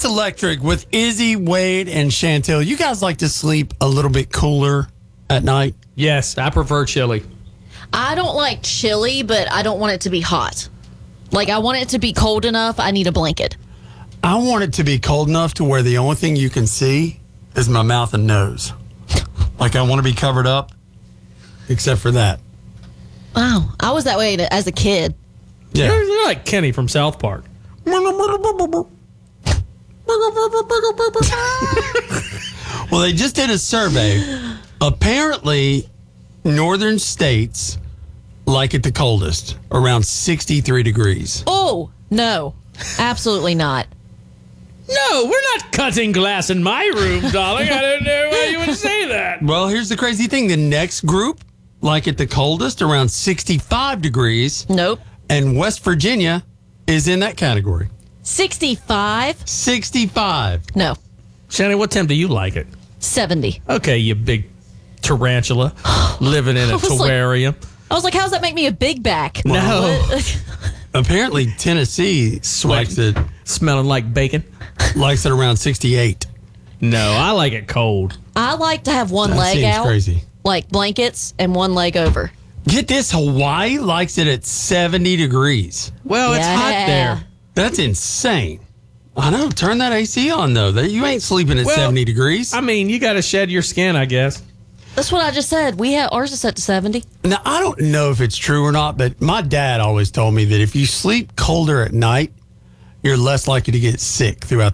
Electric with Izzy, Wade, and Chantel. You guys like to sleep a little bit cooler at night? Yes, I prefer chili. I don't like chili, but I don't want it to be hot. Like, I want it to be cold enough. I need a blanket. I want it to be cold enough to where the only thing you can see is my mouth and nose. Like, I want to be covered up, except for that. Wow. I was that way as a kid. Yeah. You're like Kenny from South Park. Well, they just did a survey. Apparently, northern states like it the coldest, around 63 degrees. Oh, no. Absolutely not. No, we're not cutting glass in my room, darling. I don't know why you would say that. Well, here's the crazy thing. The next group like it the coldest, around 65 degrees. Nope. And West Virginia is in that category. 65? 65. No. Shannon, what temp do you like it? 70. Okay, you big tarantula living in a terrarium. I was like, how does that make me a big back? No. Apparently, Tennessee likes it Smelling like bacon. around 68. No, I like it cold. I like to have one That leg seems out, crazy. like blankets, and one leg over. Get this, Hawaii likes it at 70 degrees. Well, it's hot Yeah. there. That's insane. I know. Turn that AC on, though. You ain't sleeping at Well, 70 degrees. I mean, you got to shed your skin, I guess. That's what I just said. Ours is set to 70. Now, I don't know if it's true or not, but my dad always told me that if you sleep colder at night, you're less likely to get sick throughout